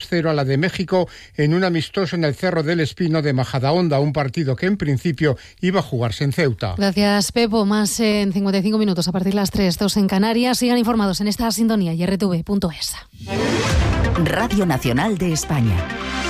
2-0 a la de México en un amistoso en el Cerro del Espino de Majadahonda, un partido que en principio iba a jugarse en Ceuta. Gracias, Pepo. Más en 55 minutos a partir de las 3, 2 en Canarias. Sigan informados en esta sintonía y rtv.es. Radio Nacional de España.